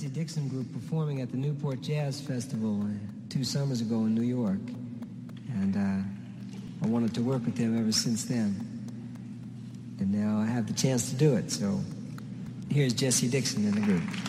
Jesse Dixon Group performing at the Newport Jazz Festival 2 summers ago in New York. And I wanted to work with them ever since then. And now I have the chance to do it. So here's Jesse Dixon in the group.